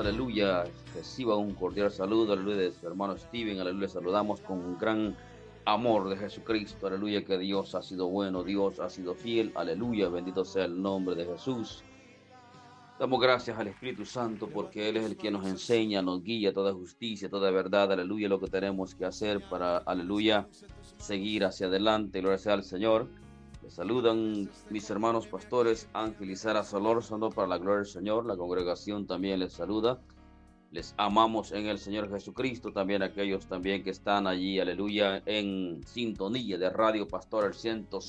aleluya. Reciba un cordial saludo, aleluya, de su hermano Steven, aleluya. Saludamos con un gran amor de Jesucristo, aleluya, que Dios ha sido bueno, Dios ha sido fiel, aleluya. Bendito sea el nombre de Jesús. Damos gracias al Espíritu Santo porque Él es el que nos enseña, nos guía toda justicia, toda verdad, aleluya, lo que tenemos que hacer para, aleluya, seguir hacia adelante. Gloria sea al Señor. Les saludan mis hermanos pastores Ángel y Sara Solórzano para la gloria del Señor. La congregación también les saluda. Les amamos en el Señor Jesucristo. También aquellos también que están allí, aleluya, en sintonía de Radio Pastor el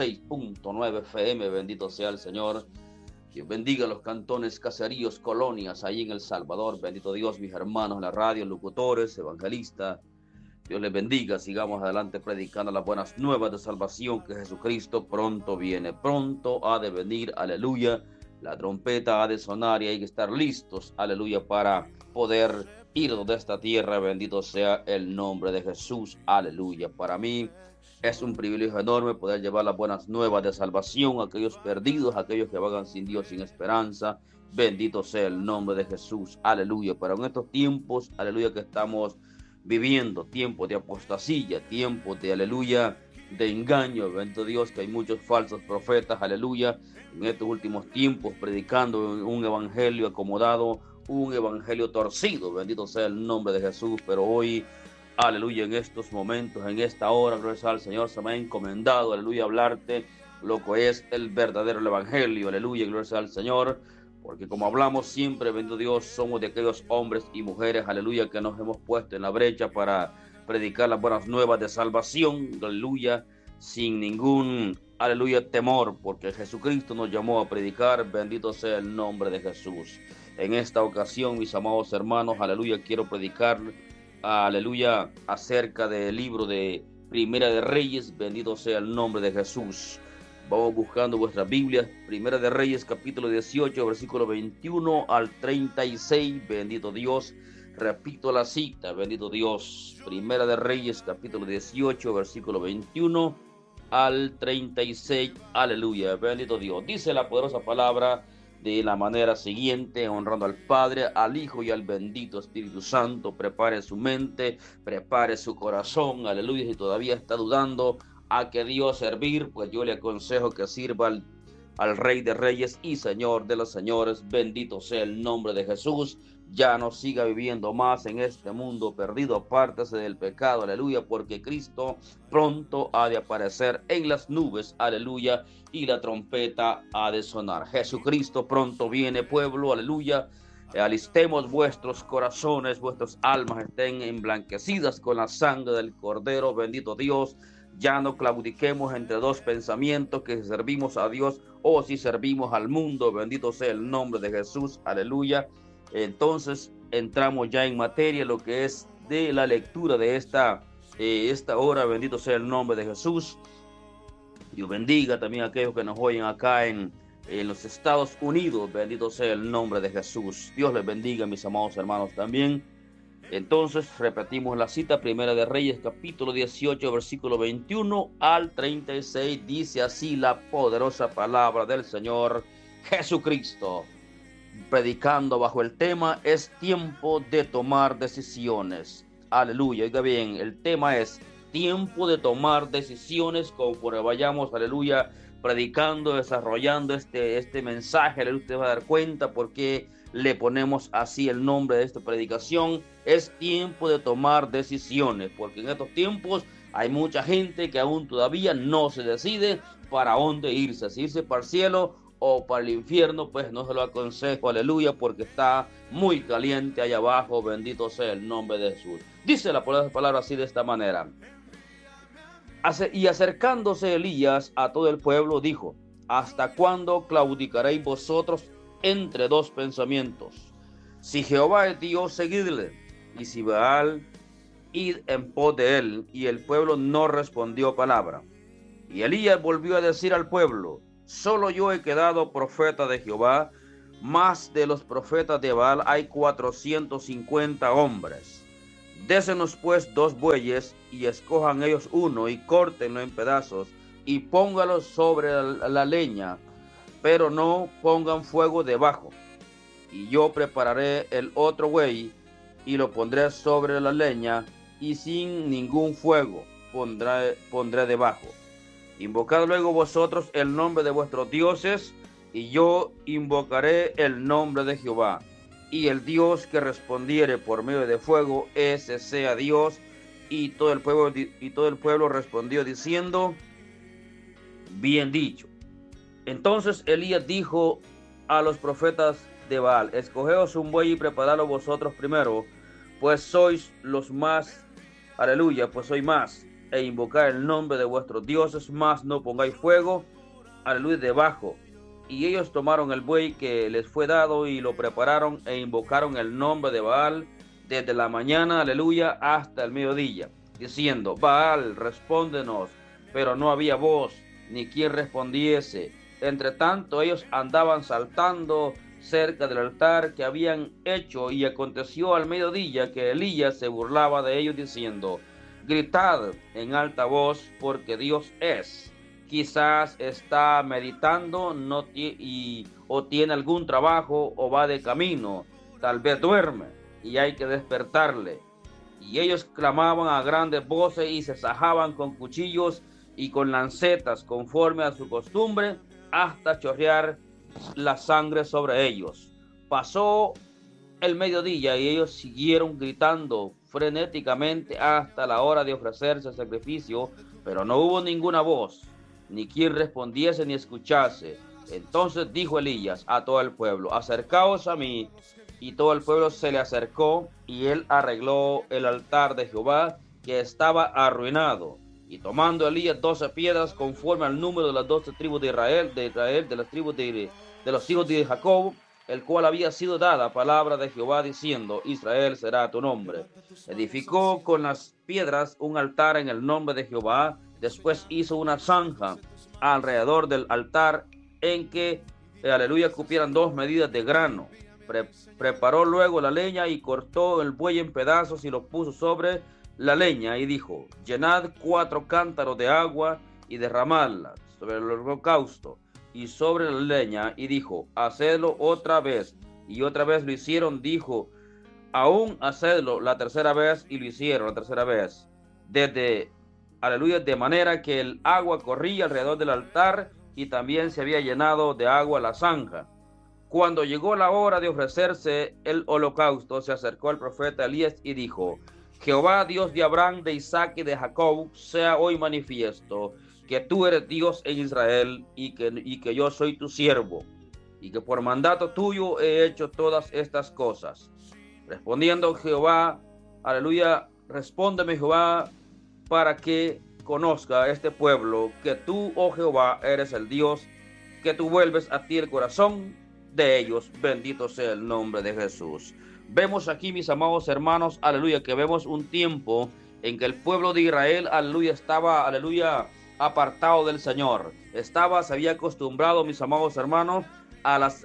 106.9 FM. Bendito sea el Señor. Dios bendiga los cantones, caseríos, colonias ahí en El Salvador. Bendito Dios, mis hermanos en la radio, locutores, evangelistas. Dios les bendiga. Sigamos adelante predicando las buenas nuevas de salvación, que Jesucristo pronto viene, pronto ha de venir, aleluya. La trompeta ha de sonar y hay que estar listos, aleluya, para poder ir de esta tierra. Bendito sea el nombre de Jesús, aleluya. Para mí es un privilegio enorme poder llevar las buenas nuevas de salvación a aquellos perdidos, a aquellos que vagan sin Dios, sin esperanza. Bendito sea el nombre de Jesús, aleluya. Pero en estos tiempos, aleluya, que estamos viviendo, tiempos de apostasía, tiempos de, aleluya, de engaño, bendito Dios, que hay muchos falsos profetas, aleluya, en estos últimos tiempos predicando un evangelio acomodado, un evangelio torcido. Bendito sea el nombre de Jesús. Pero hoy, aleluya, en estos momentos, en esta hora, gloria al Señor, se me ha encomendado, aleluya, hablarte lo que es el verdadero evangelio, aleluya, gloria al Señor, porque como hablamos siempre, bendito Dios, somos de aquellos hombres y mujeres, aleluya, que nos hemos puesto en la brecha para predicar las buenas nuevas de salvación, aleluya, sin ningún, aleluya, temor, porque Jesucristo nos llamó a predicar. Bendito sea el nombre de Jesús. En esta ocasión, mis amados hermanos, aleluya, quiero predicar, aleluya, acerca del libro de Primera de Reyes. Bendito sea el nombre de Jesús. Vamos buscando vuestras Biblias. Primera de Reyes, capítulo 18, versículo 21 al 36. Bendito Dios. Repito la cita, bendito Dios. Primera de Reyes, capítulo 18, versículo 21 al 36. Aleluya, bendito Dios. Dice la poderosa palabra de la manera siguiente, honrando al Padre, al Hijo y al bendito Espíritu Santo. Prepare su mente, prepare su corazón, aleluya. Si todavía está dudando a qué Dios servir, pues yo le aconsejo que sirva al Rey de Reyes y Señor de los Señores. Bendito sea el nombre de Jesús. Ya no siga viviendo más en este mundo perdido, apártese del pecado, aleluya, porque Cristo pronto ha de aparecer en las nubes, aleluya, y la trompeta ha de sonar. Jesucristo pronto viene, pueblo, aleluya. Alistemos vuestros corazones, vuestras almas estén emblanquecidas con la sangre del Cordero. Bendito Dios. Ya no claudiquemos entre dos pensamientos, que si servimos a Dios o si servimos al mundo. Bendito sea el nombre de Jesús, aleluya. Entonces entramos ya en materia, lo que es de la lectura de esta hora. Bendito sea el nombre de Jesús. Dios bendiga también a aquellos que nos oyen acá en los Estados Unidos. Bendito sea el nombre de Jesús. Dios les bendiga, mis amados hermanos, también. Entonces repetimos la cita. Primera de Reyes, capítulo 18, versículo 21 al 36. Dice así la poderosa palabra del Señor Jesucristo, predicando bajo el tema: es tiempo de tomar decisiones. Aleluya, oiga bien, el tema es tiempo de tomar decisiones. Conforme vayamos, aleluya, predicando, desarrollando este mensaje, aleluya, usted va a dar cuenta por qué le ponemos así el nombre de esta predicación. Es tiempo de tomar decisiones, porque en estos tiempos hay mucha gente que aún todavía no se decide para dónde irse, si irse para el cielo o para el infierno. Pues no se lo aconsejo, aleluya, porque está muy caliente allá abajo. Bendito sea el nombre de Jesús. Dice la palabra así, de esta manera: y acercándose Elías a todo el pueblo, dijo: ¿hasta cuándo claudicaréis vosotros entre dos pensamientos? Si Jehová es Dios, seguidle, y si Baal, id en pos de él. Y el pueblo no respondió palabra. Y Elías volvió a decir al pueblo: solo yo he quedado profeta de Jehová, más de los profetas de Baal hay 450 hombres. Désenos pues 2 bueyes, y escojan ellos uno, y córtenlo en pedazos, y póngalos sobre la leña, pero no pongan fuego debajo. y yo prepararé el otro buey y lo pondré sobre la leña y sin ningún fuego pondré debajo. Invocad luego vosotros el nombre de vuestros dioses, y yo invocaré el nombre de Jehová. Y el Dios que respondiere por medio de fuego, ese sea Dios. Y todo el pueblo respondió diciendo: bien dicho. Entonces Elías dijo a los profetas de Baal: escogeos un buey y preparadlo vosotros primero, pues sois los más, aleluya, pues sois más, e invocad el nombre de vuestros dioses, mas no pongáis fuego, aleluya, debajo. Y ellos tomaron el buey que les fue dado y lo prepararon e invocaron el nombre de Baal desde la mañana, aleluya, hasta el mediodía, diciendo: Baal, respóndenos. Pero no había voz, ni quien respondiese. Entre tanto ellos andaban saltando cerca del altar que habían hecho, y aconteció al mediodía que Elías se burlaba de ellos diciendo: gritad en alta voz, porque Dios es. Quizás está meditando o tiene algún trabajo o va de camino, tal vez duerme y hay que despertarle. Y ellos clamaban a grandes voces y se sajaban con cuchillos y con lancetas conforme a su costumbre, hasta chorrear la sangre sobre ellos. Pasó el mediodía y ellos siguieron gritando frenéticamente hasta la hora de ofrecerse el sacrificio, pero no hubo ninguna voz, ni quien respondiese ni escuchase. Entonces dijo Elías a todo el pueblo: acercaos a mí. Y todo el pueblo se le acercó, y él arregló el altar de Jehová, que estaba arruinado. Y tomando Elías 12 piedras conforme al número de las 12 tribus de Israel, de las tribus de los hijos de Jacob, el cual había sido dada palabra de Jehová diciendo: Israel será tu nombre. Edificó con las piedras un altar en el nombre de Jehová. Después hizo una zanja alrededor del altar en que, aleluya, cupieran 2 medidas de grano. Preparó luego la leña y cortó el buey en pedazos y lo puso sobre la leña y dijo: llenad 4 cántaros de agua y derramadla sobre el holocausto y sobre la leña, y dijo: hacedlo otra vez. Y otra vez lo hicieron. Dijo: aún hacedlo la tercera vez, y lo hicieron la tercera vez. Aleluya, de manera que el agua corría alrededor del altar, y también se había llenado de agua la zanja. Cuando llegó la hora de ofrecerse el holocausto, se acercó el profeta Elías y dijo: Jehová, Dios de Abraham, de Isaac y de Jacob, sea hoy manifiesto que tú eres Dios en Israel, y que yo soy tu siervo, y que por mandato tuyo he hecho todas estas cosas. Respondiendo Jehová, aleluya, respóndeme Jehová, para que conozca este pueblo que tú, oh Jehová, eres el Dios, que tú vuelves a ti el corazón de ellos. Bendito sea el nombre de Jesús. Vemos aquí, mis amados hermanos, aleluya, que vemos un tiempo en que el pueblo de Israel, aleluya, estaba, aleluya, apartado del Señor. Se había acostumbrado, mis amados hermanos, a las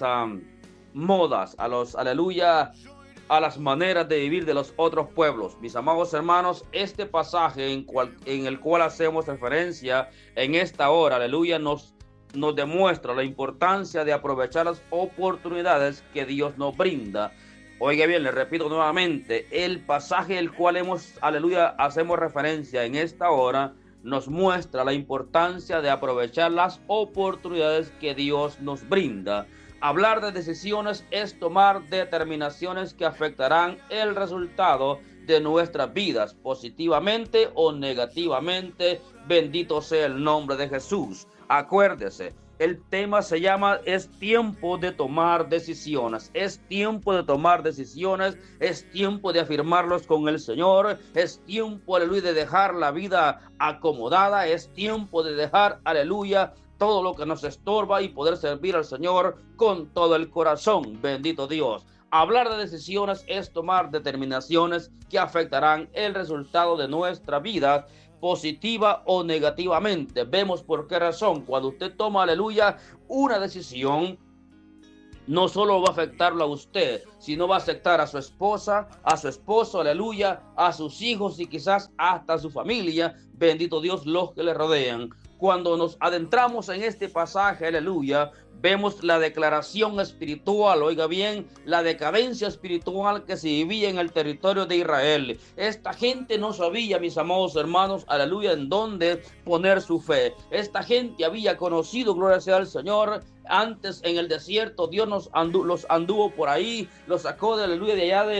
modas, aleluya, a las maneras de vivir de los otros pueblos. Mis amados hermanos, este pasaje en el cual hacemos referencia en esta hora, aleluya, nos demuestra la importancia de aprovechar las oportunidades que Dios nos brinda. Oiga bien, le repito nuevamente, el pasaje el cual hacemos referencia en esta hora nos muestra la importancia de aprovechar las oportunidades que Dios nos brinda. Hablar de decisiones es tomar determinaciones que afectarán el resultado de nuestras vidas, positivamente o negativamente. Bendito sea el nombre de Jesús. Acuérdese, el tema se llama: es tiempo de tomar decisiones. Es tiempo de tomar decisiones. Es tiempo de afirmarlos con el Señor. Es tiempo, aleluya, de dejar la vida acomodada. Es tiempo de dejar, aleluya, todo lo que nos estorba y poder servir al Señor con todo el corazón. Bendito Dios. Hablar de decisiones es tomar determinaciones que afectarán el resultado de nuestra vida, positiva o negativamente. Vemos por qué razón. Cuando usted toma, aleluya, una decisión, no solo va a afectarlo a usted, sino va a afectar a su esposa, a su esposo, aleluya, a sus hijos y quizás hasta a su familia. Bendito Dios, los que le rodean. Cuando nos adentramos en este pasaje, aleluya, vemos la declaración espiritual, oiga bien, la decadencia espiritual que se vivía en el territorio de Israel. Esta gente no sabía, mis amados hermanos, aleluya, en dónde poner su fe. Esta gente había conocido, gloria sea al Señor, antes en el desierto. Dios los anduvo por ahí, los sacó de, aleluya, de allá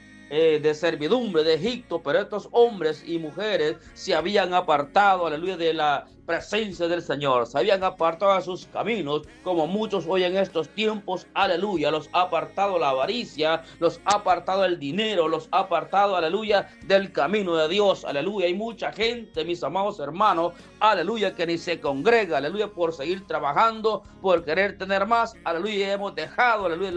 de servidumbre de Egipto, pero estos hombres y mujeres se habían apartado, aleluya, de la presencia del Señor, se habían apartado a sus caminos, como muchos hoy en estos tiempos, aleluya, los ha apartado la avaricia, los ha apartado el dinero, los ha apartado, aleluya, del camino de Dios, aleluya. Hay mucha gente, mis amados hermanos, aleluya, que ni se congrega, aleluya, por seguir trabajando, por querer tener más, aleluya, hemos dejado, aleluya,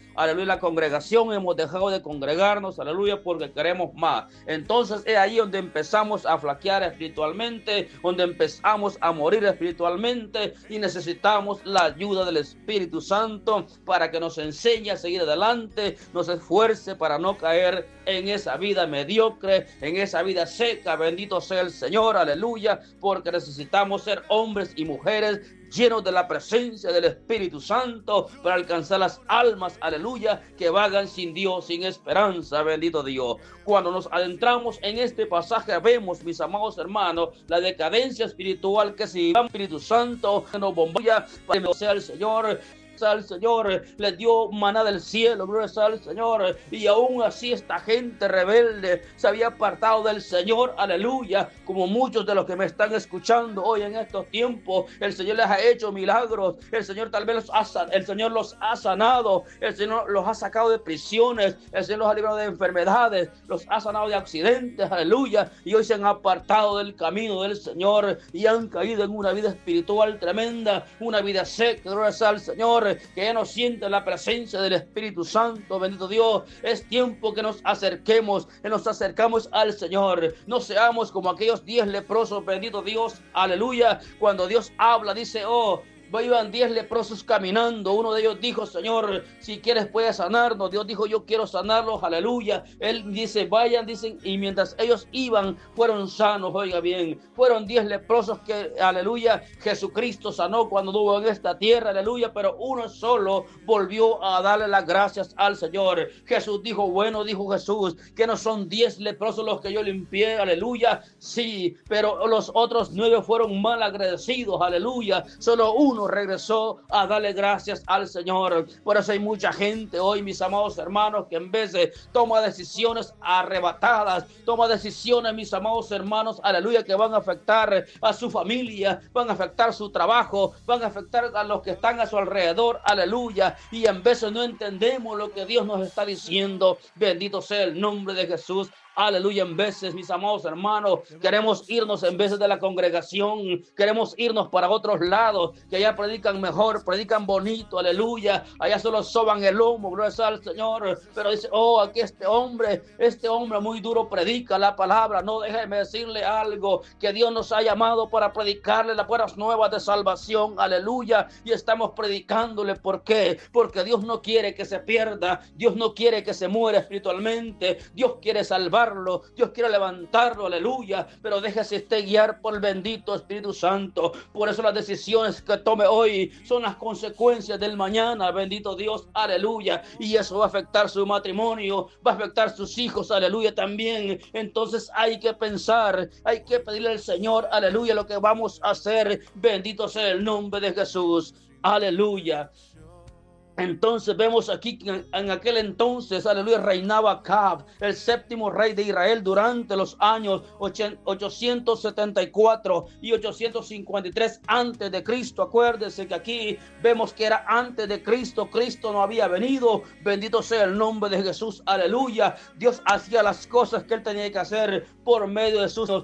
la congregación, hemos dejado de congregarnos, aleluya, porque queremos más. Entonces es ahí donde empezamos a flaquear espiritualmente, donde empezamos a morir espiritualmente, y necesitamos la ayuda del Espíritu Santo para que nos enseñe a seguir adelante, nos esfuerce para no caer en esa vida mediocre, en esa vida seca. Bendito sea el Señor, aleluya, porque necesitamos ser hombres y mujeres llenos de la presencia del Espíritu Santo para alcanzar las almas, aleluya, que vagan sin Dios, sin esperanza. Bendito Dios. Cuando nos adentramos en este pasaje, vemos, mis amados hermanos, la decadencia espiritual que si el Espíritu Santo nos bombea para que sea el Señor. Al Señor, les dio maná del cielo, gloria al Señor, y aún así esta gente rebelde se había apartado del Señor, aleluya, como muchos de los que me están escuchando hoy en estos tiempos. El Señor les ha hecho milagros, el Señor tal vez el Señor los ha sanado, el Señor los ha sacado de prisiones, el Señor los ha librado de enfermedades, los ha sanado de accidentes, aleluya, y hoy se han apartado del camino del Señor y han caído en una vida espiritual tremenda, una vida seca, gloria al Señor, que ya no sienten la presencia del Espíritu Santo. Bendito Dios. Es tiempo que nos acerquemos, que nos acercamos al Señor. No seamos como aquellos 10 leprosos, bendito Dios, aleluya. Cuando Dios habla, dice, iban 10 leprosos caminando. Uno de ellos dijo, Señor, si quieres puedes sanarnos. Dios dijo, yo quiero sanarlos, aleluya. Él dice, vayan, dicen, y mientras ellos iban, fueron sanos. Oiga bien, fueron 10 leprosos que, aleluya, Jesucristo sanó cuando estuvo en esta tierra, aleluya, pero uno solo volvió a darle las gracias al Señor. Jesús dijo, bueno, dijo Jesús, que no son 10 leprosos los que yo limpié, aleluya, sí, pero los otros 9 fueron mal agradecidos, aleluya. Solo uno regresó a darle gracias al Señor. Por eso hay mucha gente hoy, mis amados hermanos, que en vez de toma decisiones arrebatadas, toma decisiones, mis amados hermanos, aleluya, que van a afectar a su familia, van a afectar su trabajo, van a afectar a los que están a su alrededor, aleluya, y en vez de no entendemos lo que Dios nos está diciendo. Bendito sea el nombre de Jesús. Aleluya. En veces, mis amados hermanos, queremos irnos en veces de la congregación, queremos irnos para otros lados, que allá predican mejor, predican bonito, aleluya, allá solo soban el lomo, gloria al Señor, pero dice, aquí este hombre muy duro predica la palabra. No, déjeme decirle algo, que Dios nos ha llamado para predicarle las buenas nuevas de salvación, aleluya, y estamos predicándole. ¿Por qué? Porque Dios no quiere que se pierda, Dios no quiere que se muera espiritualmente, Dios quiere salvar, Dios quiere levantarlo, aleluya, pero déjese guiar por el bendito Espíritu Santo. Por eso las decisiones que tome hoy son las consecuencias del mañana, bendito Dios, aleluya, y eso va a afectar su matrimonio, va a afectar sus hijos, aleluya, también. Entonces hay que pensar, hay que pedirle al Señor, aleluya, lo que vamos a hacer. Bendito sea el nombre de Jesús, aleluya. Entonces vemos aquí que en aquel entonces, aleluya, reinaba Acab, el séptimo rey de Israel, durante los años 874 y 853 antes de Cristo. Acuérdense que aquí vemos que era antes de Cristo. Cristo no había venido. Bendito sea el nombre de Jesús, aleluya. Dios hacía las cosas que él tenía que hacer por medio de sus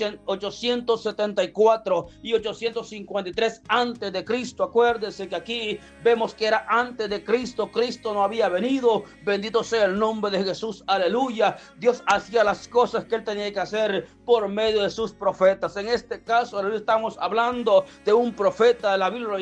874 y 853 antes de Cristo. Acuérdense que aquí vemos que era antes de Cristo. Cristo no había venido. Bendito sea el nombre de Jesús, aleluya. Dios hacía las cosas que él tenía que hacer por medio de sus profetas. En este caso, aleluya, estamos hablando de un profeta de la Biblia.